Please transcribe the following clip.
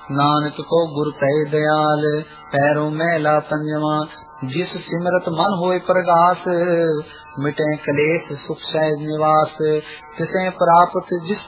नानक को गुर कहे दयाल, पैरों मैला पंजवा। जिस सिमरत मन होए प्रगास, मिटे कलेश सुख सहज निवास। तिसे प्राप्त जिस